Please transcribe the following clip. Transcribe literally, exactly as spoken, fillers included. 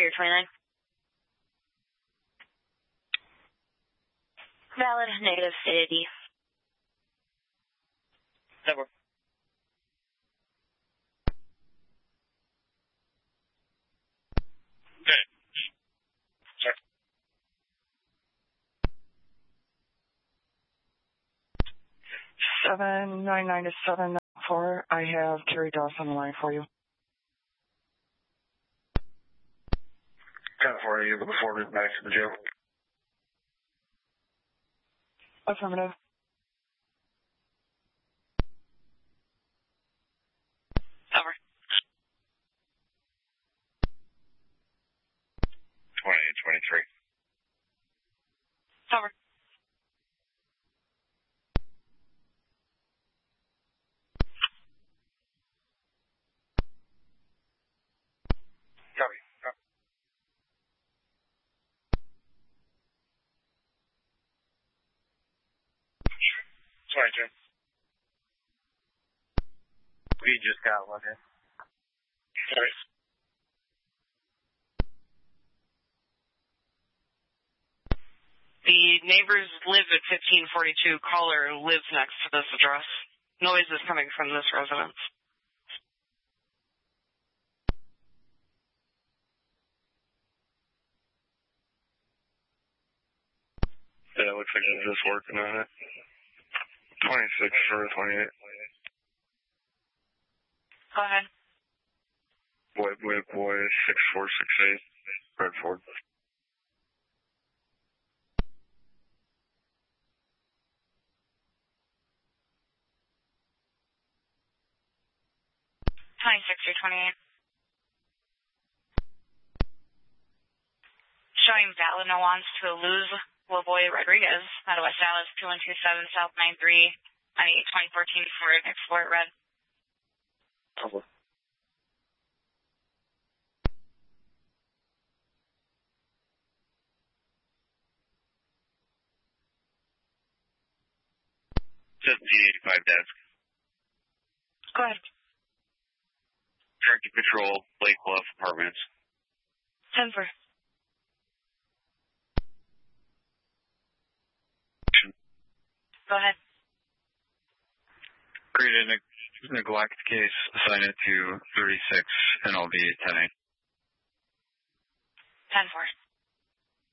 Superior twenty-nine. Valid, negative, state I D. Number. Okay. Check. Seven nine nine to seven nine four. I have Terry Dawson on the line for you. ten four, are you able to forward back to the jail? Affirmative. Over. twenty, twenty-three. Over. Copy. Copy. twenty-two. We just got one in. Sorry. The neighbors live at fifteen forty-two. Caller lives next to this address. Noise is coming from this residence. Yeah, it looks like he's just working on it. twenty-six for twenty-eight. Go ahead. Boy, boy, boy, six four six eight. Redford. twenty-six or twenty-eight. Showing valid no wants to lose Lavoy Rodriguez out of West Dallas, two one two seven South nine three on eight twenty fourteen Ford Explorer Red. Over. seventeen eighty-five desk. Go ahead. Tractor Patrol, Lake Bluff Apartments. ten four. Go ahead. Create a neg- neglect case, assign it to thirty-six, and I'll be ten eight. ten four.